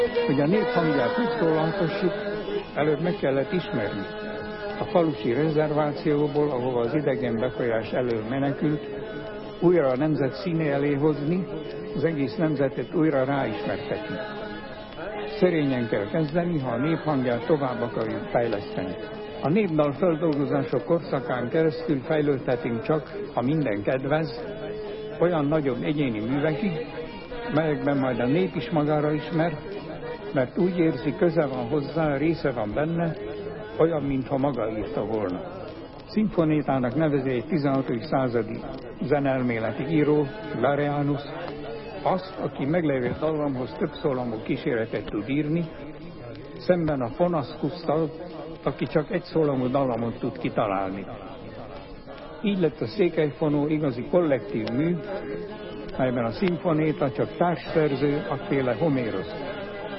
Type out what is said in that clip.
Hogy a nép hangját úgy szólaltassuk, előbb meg kellett ismerni. A falusi rezervációból, ahova az idegen befolyás elől menekült, újra a nemzet színe elé hozni, az egész nemzetet újra ráismertetni. Szerényen kell kezdeni, ha a nép hangját tovább akarjuk fejleszteni. A népdal feldolgozások korszakán keresztül fejlődhetünk csak, ha minden kedvez, olyan nagyobb egyéni művekig, melyekben majd a nép is magára ismer, mert úgy érzi, köze van hozzá, része van benne, olyan, mintha maga írta volna. Szimfonétának nevezi egy 16. századi zenelméleti író, Laureanus, azt, aki meglévő dallamhoz több szólamú kíséretet tud írni, szemben a Fonaskusszal, aki csak egy szólamú dallamot tud kitalálni. Így lett a székelyfonó igazi kollektív mű, melyben a szimfonéta csak társszerző, afféle Homérosz.